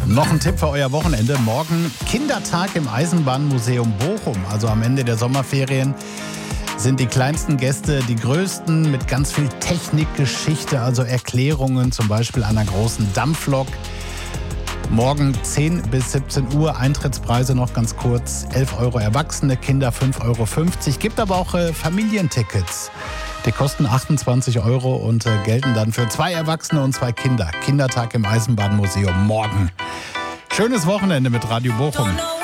Noch ein Tipp für euer Wochenende. Morgen Kindertag im Eisenbahnmuseum Bochum. Also am Ende der Sommerferien sind die kleinsten Gäste die größten mit ganz viel Technikgeschichte, also Erklärungen zum Beispiel einer großen Dampflok. Morgen 10 bis 17 Uhr, Eintrittspreise noch ganz kurz, 11 Euro Erwachsene, Kinder 5,50 Euro. Gibt aber auch Familientickets. Die kosten 28 Euro und gelten dann für 2 Erwachsene und 2 Kinder. Kindertag im Eisenbahnmuseum morgen. Schönes Wochenende mit Radio Bochum.